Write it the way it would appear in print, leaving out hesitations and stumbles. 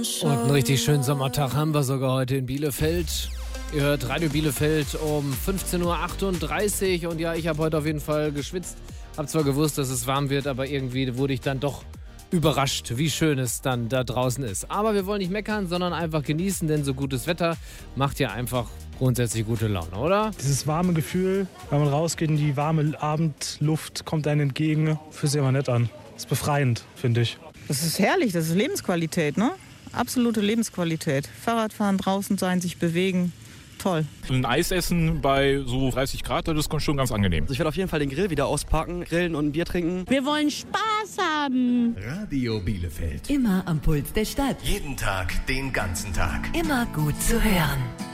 Und einen richtig schönen Sommertag haben wir sogar heute in Bielefeld. Ihr hört Radio Bielefeld um 15.38 Uhr und ja, ich habe heute auf jeden Fall geschwitzt. Hab zwar gewusst, dass es warm wird, aber irgendwie wurde ich dann doch überrascht, wie schön es dann da draußen ist. Aber wir wollen nicht meckern, sondern einfach genießen, denn so gutes Wetter macht ja einfach grundsätzlich gute Laune, oder? Dieses warme Gefühl, wenn man rausgeht in die warme Abendluft, kommt einem entgegen, fühlt sich immer nett an. Das ist befreiend, finde ich. Das ist herrlich, das ist Lebensqualität, ne? Absolute Lebensqualität. Fahrradfahren, draußen sein, sich bewegen. Toll. Ein Eis essen bei so 30 Grad, das ist schon ganz angenehm. Ich werde auf jeden Fall den Grill wieder auspacken, grillen und ein Bier trinken. Wir wollen Spaß haben. Radio Bielefeld. Immer am Puls der Stadt. Jeden Tag, den ganzen Tag. Immer gut zu hören.